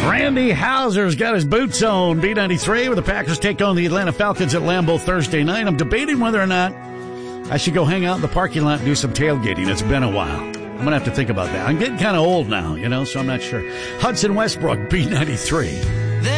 Randy Houser's got his boots on. B93 where the Packers take on the Atlanta Falcons at Lambeau Thursday night. I'm debating whether or not I should go hang out in the parking lot and do some tailgating. It's been a while. I'm going to have to think about that. I'm getting kind of old now, so I'm not sure. Hudson Westbrook, B93.